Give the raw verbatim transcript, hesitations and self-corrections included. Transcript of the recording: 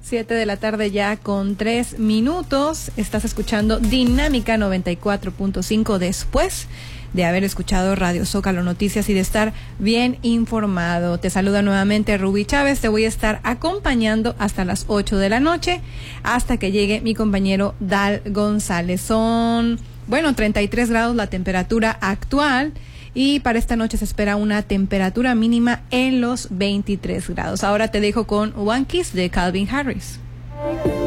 Siete de la tarde ya con tres minutos. Estás escuchando Dinámica noventa y cuatro punto cinco después de haber escuchado Radio Zócalo Noticias y de estar bien informado. Te saluda nuevamente Ruby Chávez. Te voy a estar acompañando hasta las ocho de la noche, hasta que llegue mi compañero Dal González. Son, bueno, treinta y tres grados la temperatura actual. Y para esta noche se espera una temperatura mínima en los veintitrés grados. Ahora te dejo con One Kiss de Calvin Harris.